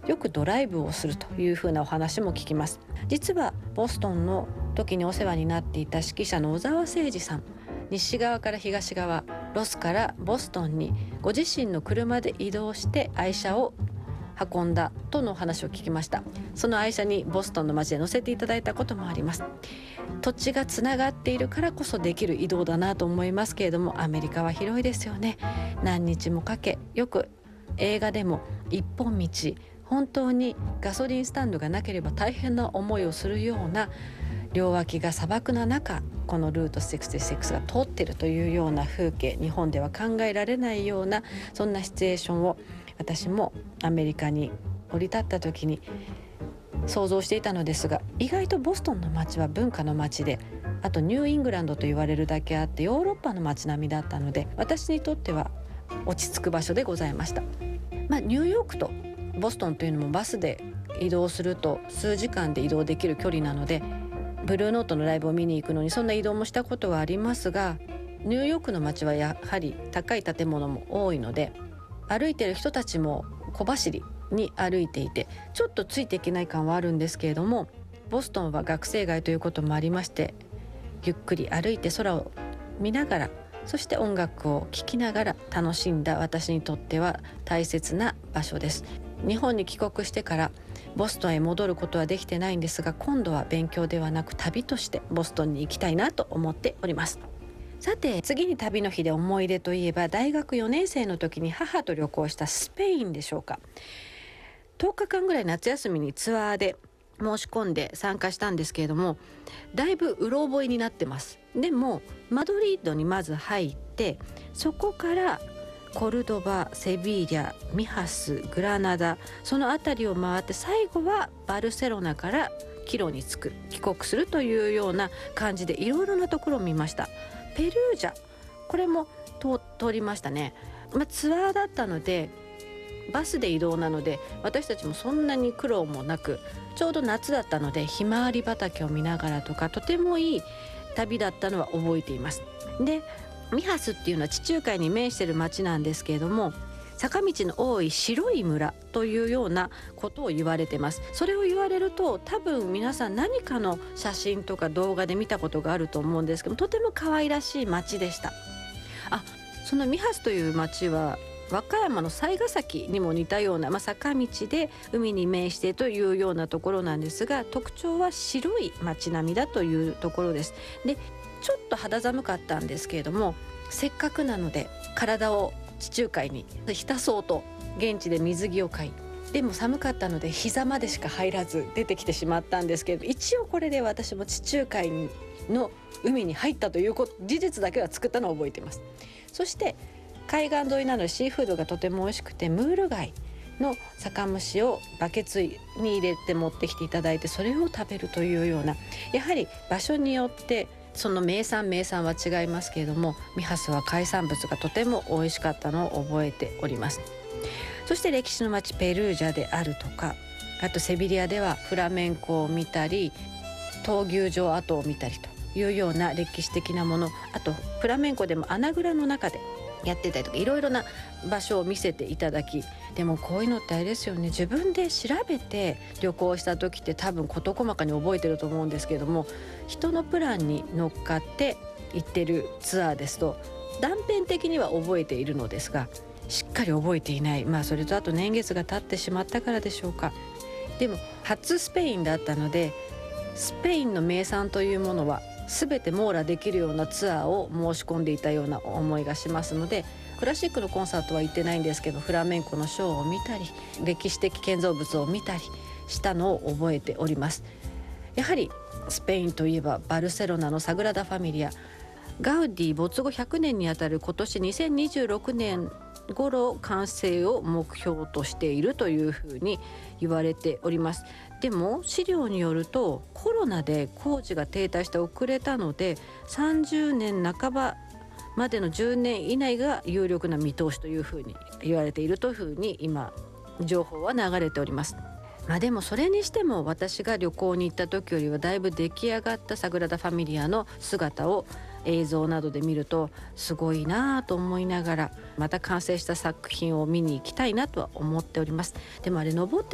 よくドライブをするというふうなお話も聞きます。実はボストンの時にお世話になっていた指揮者の小沢誠二さん、西側から東側、ロスからボストンにご自身の車で移動して愛車を運んだとの話を聞きました。その愛車にボストンの街で乗せていただいたこともあります。土地がつながっているからこそできる移動だなと思いますけれども、アメリカは広いですよね。何日もかけ、よく映画でも一本道、本当にガソリンスタンドがなければ大変な思いをするような、両脇が砂漠な中、このルート66が通っているというような風景、日本では考えられないようなそんなシチュエーションを私もアメリカに降り立った時に想像していたのですが、意外とボストンの街は文化の街で、あとニューイングランドと言われるだけあってヨーロッパの街並みだったので、私にとっては落ち着く場所でございました。ニューヨークとボストンというのもバスで移動すると数時間で移動できる距離なので、ブルーノートのライブを見に行くのにそんな移動もしたことはありますが、ニューヨークの街はやはり高い建物も多いので、歩いている人たちも小走りに歩いていて、ちょっとついていけない感はあるんですけれども、ボストンは学生街ということもありまして、ゆっくり歩いて空を見ながら、そして音楽を聴きながら楽しんだ私にとっては大切な場所です。日本に帰国してからボストンへ戻ることはできてないんですが、今度は勉強ではなく旅としてボストンに行きたいなと思っております。さて、次に旅の日で思い出といえば、大学4年生の時に母と旅行したスペインでしょうか。10日間ぐらい夏休みにツアーで申し込んで参加したんですけれども、だいぶうろ覚えになってます。でもマドリードにまず入って、そこからコルドバ、セビリャ、ミハス、グラナダ、その辺りを回って、最後はバルセロナから帰路に帰国するというような感じで、いろいろなところを見ました。ペルージャ、これも通りましたね。ツアーだったのでバスで移動なので、私たちもそんなに苦労もなく、ちょうど夏だったのでひまわり畑を見ながらとか、とてもいい旅だったのは覚えています。で、ミハスっていうのは地中海に面している町なんですけれども、坂道の多い白い村というようなことを言われてます。それを言われると、多分皆さん何かの写真とか動画で見たことがあると思うんですけど、とても可愛らしい町でした。そのミハスという町は和歌山の雑賀崎にも似たような、坂道で海に面してというようなところなんですが、特徴は白い街並みだというところです。で、ちょっと肌寒かったんですけれども、せっかくなので体を地中海に浸そうと現地で水着を買い、でも寒かったので膝までしか入らず出てきてしまったんですけれど、一応これで私も地中海の海に入ったという事実だけは作ったのを覚えています。そして海岸沿いなのでシーフードがとても美味しくて、ムール貝の酒蒸しをバケツに入れて持ってきていただいて、それを食べるというような、やはり場所によってその名産は違いますけれども、ミハスは海産物がとても美味しかったのを覚えております。そして歴史の街ペルージャであるとか、あとセビリアではフラメンコを見たり、闘牛場跡を見たりというような歴史的なもの、あとフラメンコでも穴蔵の中でやってたりとか、いろいろな場所を見せていただき、でもこういうのってあれですよね、自分で調べて旅行した時って多分事細かに覚えてると思うんですけれども、人のプランに乗っかって行ってるツアーですと断片的には覚えているのですが、しっかり覚えていない、それとあと年月が経ってしまったからでしょうか。でも初スペインだったので、スペインの名産というものは全て網羅できるようなツアーを申し込んでいたような思いがしますので、クラシックのコンサートは行ってないんですけど、フラメンコのショーを見たり、歴史的建造物を見たりしたのを覚えております。やはりスペインといえばバルセロナのサグラダ・ファミリア、ガウディ没後100年にあたる今年2026年頃完成を目標としているというふうに言われております。でも資料によるとコロナで工事が停滞して遅れたので、30年半ばまでの10年以内が有力な見通しというふうに言われているというふうに今情報は流れております。でもそれにしても私が旅行に行った時よりはだいぶ出来上がったサグラダ・ファミリアの姿を映像などで見るとすごいなと思いながら、また完成した作品を見に行きたいなとは思っております。でもあれ登って